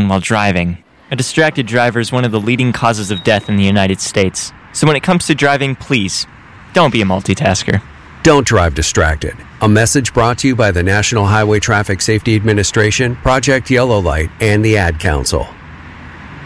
texting while driving. A distracted driver is one of the leading causes of death in the United States. So when it comes to driving, please, don't be a multitasker. Don't drive distracted. A message brought to you by the National Highway Traffic Safety Administration, Project Yellow Light, and the Ad Council.